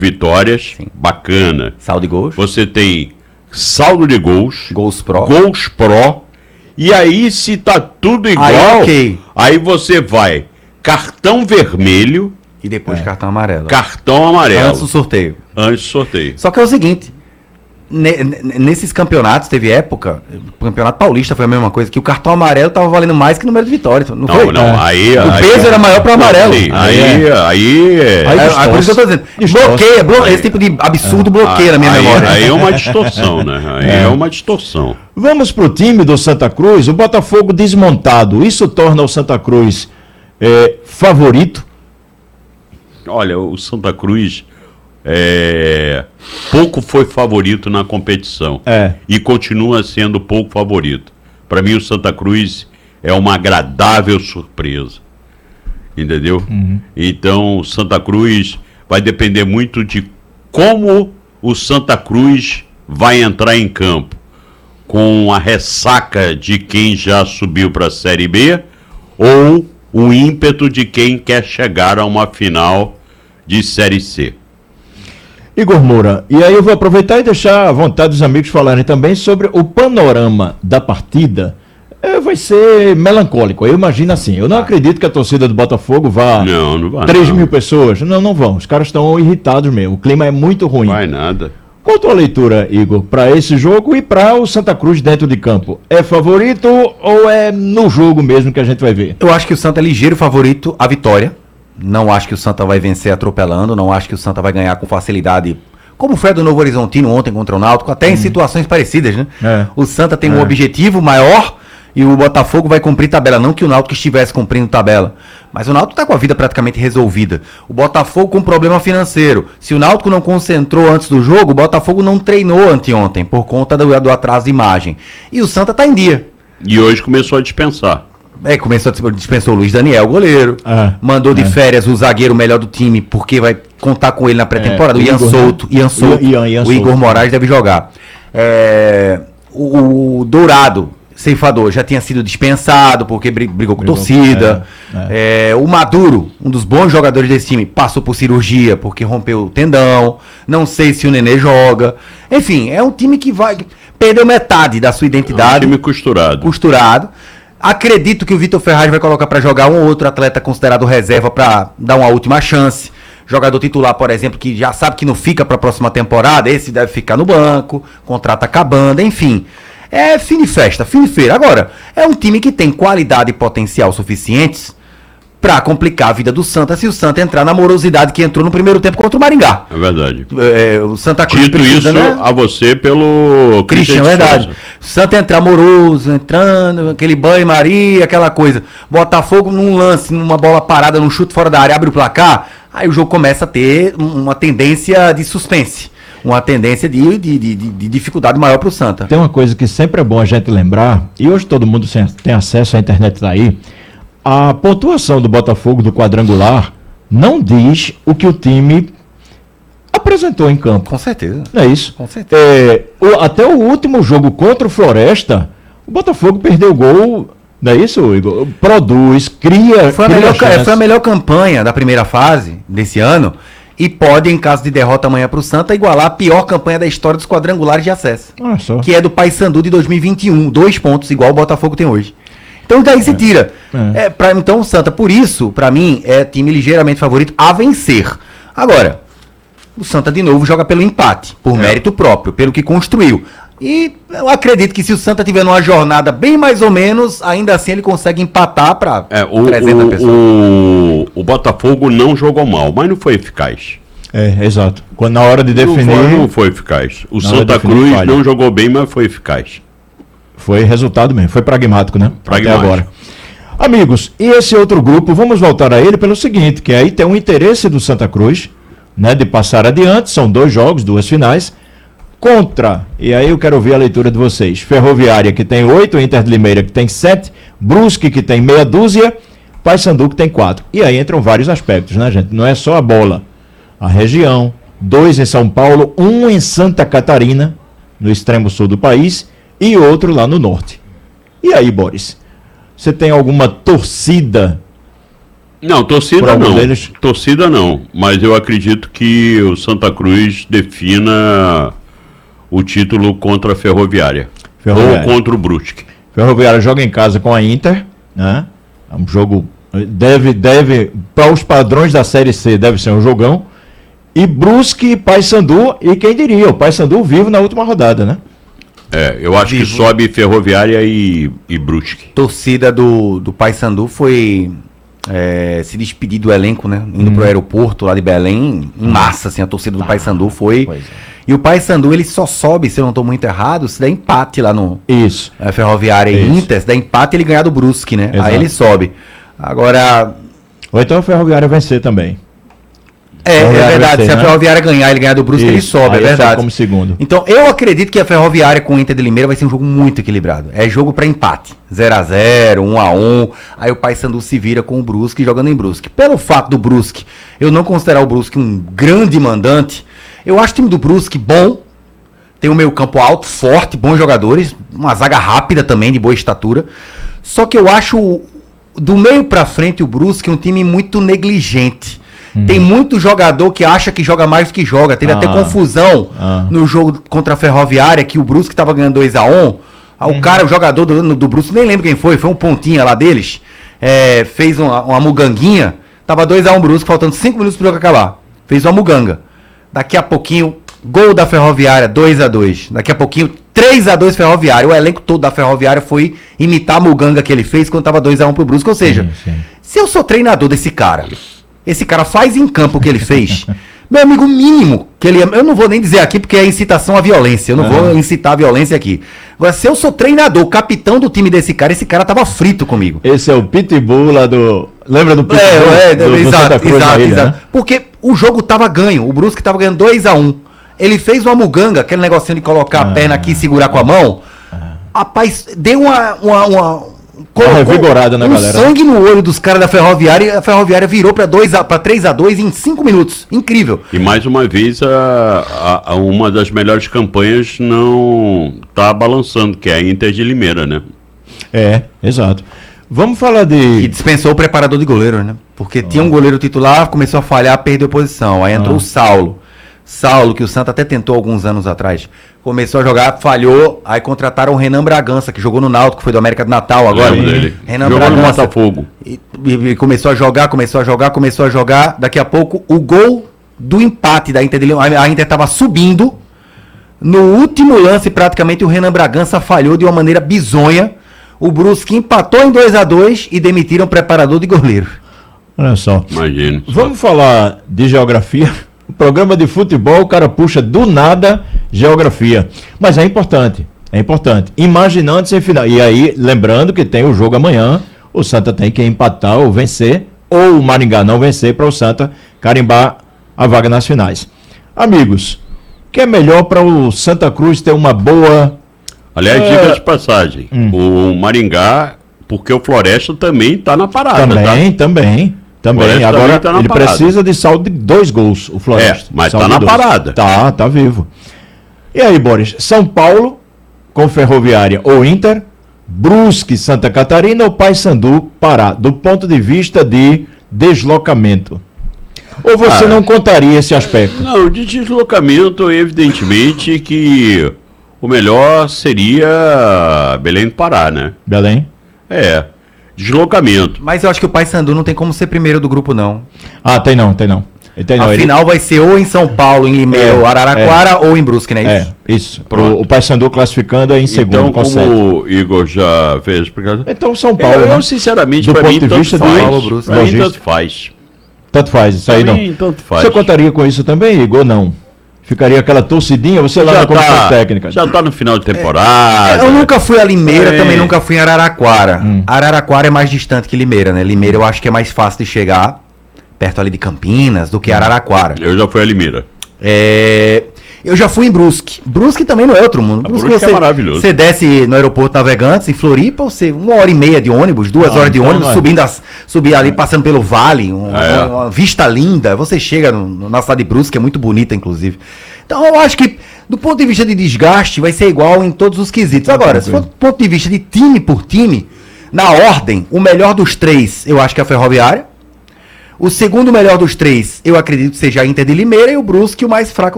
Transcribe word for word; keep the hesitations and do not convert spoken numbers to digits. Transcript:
vitórias, Sim. bacana. Saldo de gols. Você tem saldo de gols, Gols pró. gols pró, e aí se tá tudo igual, Aí, ok. aí você vai cartão vermelho, E depois cartão amarelo. cartão amarelo, Antes do sorteio. antes do sorteio. Só que é o seguinte, ne- ne- nesses campeonatos, teve época, o Campeonato Paulista foi a mesma coisa, que o cartão amarelo tava valendo mais que o número de vitórias. Não, Não, foi? não, É. aí... O aí- peso era maior para o amarelo. Sim, Aí aí, é. aí, é- Aí, Aí aí, por isso que eu tô dizendo, distorce. bloqueia, bloqueia, esse tipo de absurdo bloqueia na minha aí, memória. aí é uma distorção, né? Aí é, uma distorção. Vamos pro time do Santa Cruz, o Botafogo desmontado. Isso torna o Santa Cruz é, favorito? Olha, o Santa Cruz é, pouco foi favorito na competição. É. E continua sendo pouco favorito. Para mim, o Santa Cruz é uma agradável surpresa. Entendeu? Então, o Santa Cruz vai depender muito de como o Santa Cruz vai entrar em campo. Com a ressaca de quem já subiu para a Série B ou o ímpeto de quem quer chegar a uma final de Série C. Igor Moura, e aí eu vou aproveitar e deixar à vontade os amigos falarem também sobre o panorama da partida. É, vai ser melancólico, eu imagino assim. Eu não acredito que a torcida do Botafogo vá Não, não vai três não. mil pessoas. Não, não vão. Os caras estão irritados mesmo. O clima é muito ruim. Vai nada. Qual a tua leitura, Igor, para esse jogo e para o Santa Cruz dentro de campo? É favorito ou é no jogo mesmo que a gente vai ver? Eu acho que o Santa é ligeiro favorito à vitória. Não acho que o Santa vai vencer atropelando, não acho que o Santa vai ganhar com facilidade, como foi a do Novo Horizontino ontem contra o Náutico, até em situações parecidas, né? É. O Santa tem um É. objetivo maior e o Botafogo vai cumprir tabela, não que o Náutico estivesse cumprindo tabela, mas o Náutico está com a vida praticamente resolvida. O Botafogo com problema financeiro. Se o Náutico não concentrou antes do jogo, o Botafogo não treinou anteontem, por conta do, do atraso de imagem. E o Santa está em dia. E hoje começou a dispensar. É, começou a dispensou o Luiz Daniel, goleiro. Ah, mandou de é. férias o zagueiro melhor do time, porque vai contar com ele na pré-temporada. É, o Ian Igor, Souto. Ian Souto. Ian- Ian o Igor Souto. Moraes deve jogar. É, o, o Dourado, ceifador, já tinha sido dispensado, porque bri- brigou com Brigou, torcida. é, É, o Maduro, um dos bons jogadores desse time, passou por cirurgia, porque rompeu o tendão. Não sei se o Nenê joga. Enfim, é um time que vai... Perdeu metade da sua É um identidade. time costurado. costurado. Acredito que o Vitor Ferraz vai colocar para jogar um ou outro atleta considerado reserva para dar uma última chance. Jogador titular, por exemplo, que já sabe que não fica para a próxima temporada, esse deve ficar no banco, contrato acabando, enfim. É fim de festa, fim de feira. Agora, é um time que tem qualidade e potencial suficientes para complicar a vida do Santa se o Santa entrar na morosidade que entrou no primeiro tempo contra o Maringá. É verdade. É, o Santa Cruz Dito precisa, isso né? a você pelo Christian, de verdade. Souza. Santa entrar moroso, entrando, aquele banho-maria, aquela coisa. Botafogo num lance, numa bola parada, num chute fora da área, abre o placar, aí o jogo começa a ter uma tendência de suspense. Uma tendência de, de, de, de dificuldade maior para o Santa. Tem uma coisa que sempre é bom a gente lembrar, e hoje todo mundo sem- tem acesso à internet daí, a pontuação do Botafogo do quadrangular não diz o que o time apresentou em campo. Com certeza. Não é isso? Com certeza. É, o- até o último jogo contra o Floresta, o Botafogo perdeu gol, não é isso, Igor? Produz, cria. Foi a, cria melhor, ca- chance. foi a melhor campanha da primeira fase desse ano e pode, em caso de derrota amanhã para o Santa, igualar a pior campanha da história dos quadrangulares de acesso. Olha só. Que é do Paysandu de dois mil e vinte e um, dois pontos, igual o Botafogo tem hoje. Então daí se tira. É. É, pra, então o Santa, por isso, pra mim, é time ligeiramente favorito a vencer. Agora, o Santa de novo joga pelo empate, por mérito próprio, pelo que construiu. E eu acredito que se o Santa tiver numa jornada bem mais ou menos, ainda assim ele consegue empatar pra É, o, trezentas o, pessoas. o, o Botafogo não jogou mal, mas não foi eficaz. É, exato. Quando na hora de definir, Não foi, não foi eficaz. O Na hora de Santa definir, Cruz falha. não jogou bem, mas foi eficaz. foi resultado mesmo, foi pragmático, né? Pragmático. Até agora. Amigos, e esse outro grupo, vamos voltar a ele pelo seguinte, que aí tem um interesse do Santa Cruz, né, de passar adiante, são dois jogos, duas finais, contra, e aí eu quero ouvir a leitura de vocês, Ferroviária, que tem oito, Inter de Limeira, que tem sete, Brusque, que tem meia dúzia, Paysandu, que tem quatro. E aí entram vários aspectos, né, gente? Não é só a bola, a região, dois em São Paulo, um em Santa Catarina, no extremo sul do país, e outro lá no norte. E aí, Boris, você tem alguma torcida Não, torcida algum não. deles? Torcida não. Mas eu acredito que o Santa Cruz defina o título contra a Ferroviária. Ferroviária. Ou contra o Brusque. Ferroviária joga em casa com a Inter, né? É um jogo. Deve, deve para os padrões da Série C, deve ser um jogão. E Brusque, Paysandu, e quem diria, o Paysandu vivo na última rodada, né? É, eu acho Vivo. que sobe Ferroviária e, e Brusque. Torcida do, do Paysandu foi é, se despedir do elenco, né? Indo Hum. pro aeroporto lá de Belém, em massa, assim, a torcida do Paysandu foi. pois é. E o Paysandu, ele só sobe, se eu não estou muito errado, se der empate lá no Isso. é, Ferroviária e Isso. Inter, se der empate ele ganhar do Brusque, né? Exato. Aí ele sobe. Agora, Ou então a Ferroviária vencer também. é, é Ferroviária verdade, vencer, se a né? Ferroviária ganhar ele ganhar do Brusque, ele Isso. sobe, Aí é sobe verdade. como segundo. Então, eu acredito que a Ferroviária com o Inter de Limeira vai ser um jogo muito equilibrado. É jogo para empate. zero a zero, um a um. Aí o Paysandu se vira com o Brusque jogando em Brusque. Pelo fato do Brusque, eu não considerar o Brusque um grande mandante, eu acho o time do Brusque bom. Tem um meio campo alto, forte, bons jogadores. Uma zaga rápida também, de boa estatura. Só que eu acho, do meio pra frente, o Brusque um time muito negligente. Tem muito jogador que acha que joga mais do que joga. Teve Ah. até confusão Ah. no jogo contra a Ferroviária, que o Brusque tava ganhando dois a um. Aí o cara, o jogador do, do Brusque, nem lembro quem foi, foi um pontinha lá deles, é, fez uma, uma muganguinha, tava dois a um Brusque, faltando cinco minutos pro jogo acabar. Fez uma muganga. Daqui a pouquinho, gol da Ferroviária, dois a dois. Daqui a pouquinho, três a dois Ferroviária. O elenco todo da Ferroviária foi imitar a muganga que ele fez quando tava dois a um pro Brusque. Ou seja, Sim, sim. se eu sou treinador desse cara, esse cara faz em campo o que ele fez, meu amigo, mínimo que ele... Eu não vou nem dizer aqui porque é incitação à violência. Eu não vou incitar a violência aqui. Agora, se eu sou treinador, capitão do time desse cara, esse cara tava frito comigo. Esse é o Pitbull lá do. Lembra do Pitbull? É, é, do, do exato, Santa Cruz na exato, ilha, exato. né? Porque o jogo tava ganho, o Brusque tava ganhando dois a um. Ele fez uma muganga, aquele negocinho de colocar a perna aqui e segurar com a mão. Rapaz, deu uma... uma, uma colocou revigorada na um galera. sangue no olho dos caras da Ferroviária e a Ferroviária virou pra, dois a, pra três a dois em cinco minutos. Incrível. E mais uma vez, a, a- a uma das melhores campanhas não tá balançando, que é a Inter de Limeira, né? É, exato. Vamos falar E de. dispensou o preparador de goleiro, né? Porque tinha um goleiro titular, começou a falhar, perdeu a posição. Aí entrou Ah. o Saulo. Saulo, que o Santa até tentou alguns anos atrás. Começou a jogar, falhou. Aí contrataram o Renan Bragança, que jogou no Náutico, foi do América do Natal agora. Lembro dele. Renan Jogou no Bragança. Botafogo. E, e- e começou a jogar, começou a jogar, começou a jogar. Daqui a pouco, o gol do empate da Inter de Limeira. A Inter estava subindo. No último lance, praticamente, o Renan Bragança falhou de uma maneira bizonha. O Brusque empatou em dois a dois e demitiram o preparador de goleiro. Olha só. Imagina. Vamos falar de geografia. O programa de futebol, o cara puxa do nada geografia. Mas é importante, é importante. Imaginando sem final. E aí, lembrando que tem o jogo amanhã, o Santa tem que empatar ou vencer, ou o Maringá não vencer para o Santa carimbar a vaga nas finais. Amigos, o que é melhor para o Santa Cruz ter uma boa... Aliás, É. diga de passagem, o Maringá, porque o Floresta também tá na parada, Também, tá? também. Também, Floresta agora também tá na ele parada. precisa de saldo de dois gols, o Floresta. É, mas Saldo tá de na dois. parada. Tá, tá vivo. E aí, Boris, São Paulo com Ferroviária ou Inter, Brusque, Santa Catarina ou Paysandu, Pará, do ponto de vista de deslocamento. Ou você Ah. não contaria esse aspecto? Não, de deslocamento, evidentemente que o melhor seria Belém do Pará, né? Belém? É, deslocamento. Mas eu acho que o Paysandu não tem como ser primeiro do grupo, não. Ah, tem não, tem não. Tem não A ele- final vai ser ou em São Paulo, em Limeira, É, ou Araraquara, ou em Brusque, né? É, isso. Pronto. O, o Paysandu classificando é em segundo, Então, com sete. como o Igor já fez a explicação. Então, São Paulo, eu, né? eu, sinceramente, Do pra ponto mim, de tanto vista de faz. Paulo Brusque, Pra mim, logística. tanto faz. Tanto faz, isso aí Pra não. mim, tanto faz. Você contaria com isso também, Igor? Não. Ficaria aquela torcidinha, você lá já na comissão tá, técnica. já tá no final de temporada. Eu nunca fui a Limeira, É. também nunca fui em Araraquara. Hum. Araraquara é mais distante que Limeira, né? Limeira eu acho que é mais fácil de chegar, perto ali de Campinas, do que Araraquara. Eu já fui a Limeira. É, eu já fui em Brusque. Brusque também não é outro mundo. A Brusque é maravilhoso. Você desce no aeroporto Navegantes, em Floripa, você uma hora e meia de ônibus, duas Ah, horas de então ônibus, não é. subindo as, subir ali, passando pelo vale, um- É. uma, uma vista linda. Você chega no- no- na cidade de Brusque, é muito bonita, inclusive. Então eu acho que, do ponto de vista de desgaste, vai ser igual em todos os quesitos. Agora, se for do ponto de vista de time por time, na ordem, o melhor dos três, eu acho que é a Ferroviária. O segundo melhor dos três, eu acredito que seja a Inter de Limeira e o Brusque o mais fraco